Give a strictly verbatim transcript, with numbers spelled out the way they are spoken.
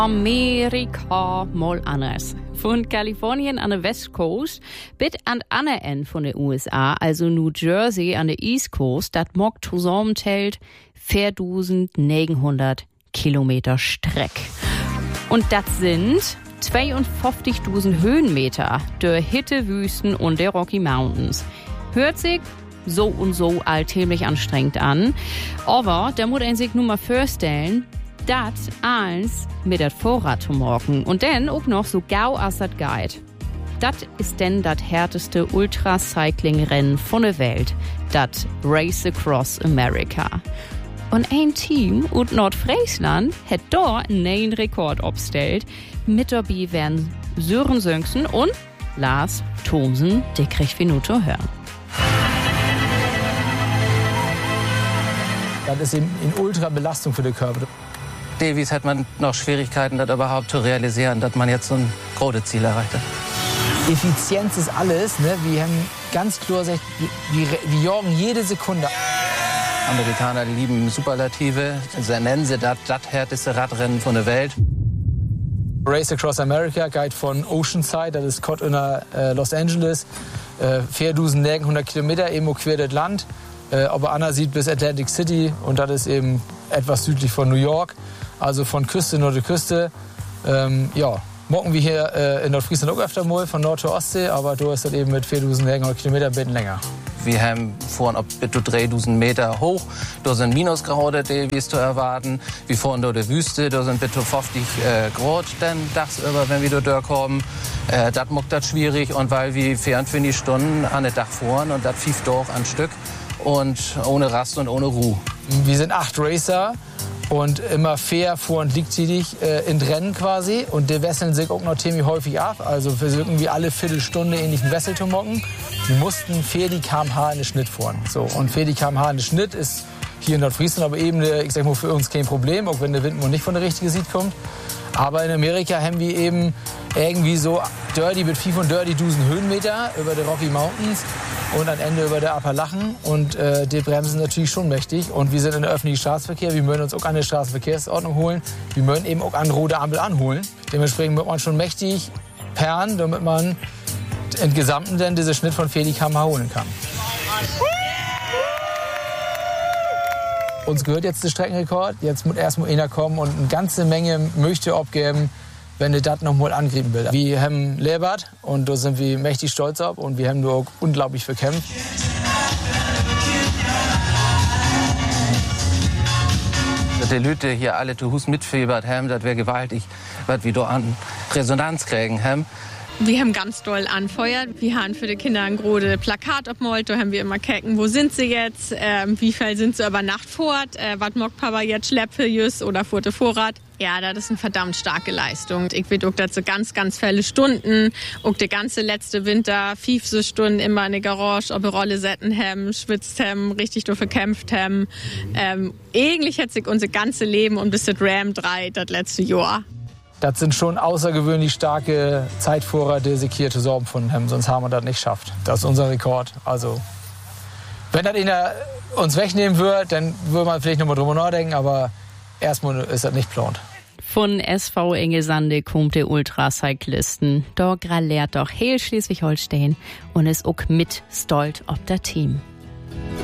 Amerika mal anders. Von Kalifornien an der West Coast bis an den anderen Ende von den U S A, also New Jersey an der East Coast, das mag zusammentelt viertausendneunhundert Kilometer Streck. Und das sind zweiundfünfzigtausend Höhenmeter der Hittewüsten und der Rocky Mountains. Hört sich so und so alltäglich anstrengend an, aber da muss man sich nur mal vorstellen, das eins mit der Vorrat zu morgen und dann auch noch so gau als das geht. Das ist denn das härteste Ultracycling-Rennen von der Welt, das Race Across America. Und ein Team aus Nordfriesland hat da einen neuen Rekord aufgestellt. Mit dabei werden Sören Sönksen und Lars Thomsen, die kriegt wir nur zu hören. Das ist eben eine Ultrabelastung für den Körper. Davies hat man noch Schwierigkeiten, das überhaupt zu realisieren, dass man jetzt so ein großes Ziel erreicht hat. Effizienz ist alles. Ne? Wir haben ganz klar gesagt, wir, wir jagen jede Sekunde. Amerikaner lieben Superlative. Sie nennen sie das das härteste Radrennen von der Welt. Race Across America geht von Oceanside, das ist Kott in äh, Los Angeles, äh, viertausendneunhundert Kilometer, eben quer das Land. Äh, aber Anna sieht bis Atlantic City und das ist eben etwas südlich von New York, also von Küste nur die Küste. Ähm, ja, mocken wir hier äh, in Nordfriesland auch öfter mal, von Nord zur Ostsee, aber du hast das eben mit viertausendneunhundert Kilometer ein bisschen länger. Wir haben fahren ob bis zu dreitausend Meter hoch. Da sind Minusgrade, die wir zu erwarten. Wir fahren durch die Wüste, da sind bis zu fünfzig äh, Grad dann tagsüber, wenn wir da durchkommen. Äh, das macht das schwierig und weil wir vierundzwanzig Stunden an den Tag fahren und das fünf Tage am Stück und ohne Rast und ohne Ruhe. Wir sind acht Racer und immer fair vor- und liegtätig äh, in Rennen quasi. Und die wesseln sich auch noch ziemlich häufig ab. Also wir versuchen wie alle Viertelstunde ähnlichen Wessel zu mocken. Wir mussten vierzig Kilometer pro Stunde in den Schnitt fahren. So, und vierzig Kilometer pro Stunde in den Schnitt ist hier in Nordfriesland aber eben, ich sag mal, für uns kein Problem, auch wenn der Wind nicht von der richtigen Seite kommt. Aber in Amerika haben wir eben irgendwie so Dirty mit fünf und Dirty tausend Höhenmeter über die Rocky Mountains und am Ende über der Appalachen. Und äh, die bremsen natürlich schon mächtig. Und wir sind in der öffentlichen Straßenverkehr. Wir müssen uns auch an der Straßenverkehrsordnung holen. Wir müssen eben auch an rote Ampel anholen. Dementsprechend muss man schon mächtig perren, damit man im Gesamten dann diesen Schnitt von vierzig Kilometer holen kann. Uns gehört jetzt der Streckenrekord. Jetzt muss erstmal einer kommen und eine ganze Menge möchte abgeben, wenn er das noch mal angreifen will. Wir haben Lebert und da sind wir mächtig stolz auf und wir haben nur unglaublich verkämpft. Die Leute hier alle zu Hus mitfiebert haben, das wäre gewaltig, was wir da an Resonanz kriegen haben. Wir haben ganz doll anfeuert. Wir haben für die Kinder ein großes Plakat abgemalt. Da haben wir immer gucken, wo sind sie jetzt, ähm, wie viel sind sie über Nacht fort, äh, was mag Papa jetzt schleppen oder vor der Vorrat. Ja, das ist eine verdammt starke Leistung. Ich will auch dazu ganz, ganz viele Stunden. Auch der ganze letzte Winter, fünfzig Stunden immer in der Garage, ob wir Rolle setzen haben, schwitzt haben, richtig dafür kämpft haben. Ähm, eigentlich hat sich unser ganzes Leben und bis das Ram drei, das letzte Jahr. Das sind schon außergewöhnlich starke Zeitvorräte, die sich hier zu sorgen von haben, sonst haben wir das nicht geschafft. Das ist unser Rekord. Also, wenn das einer uns wegnehmen würde, dann würde man vielleicht noch mal drüber nachdenken, aber erstmal ist das nicht geplant. Von S V Engesande kommt der Ultracyclisten. Da gralert doch Heil Schleswig-Holstein und ist auch mit stolz auf das Team.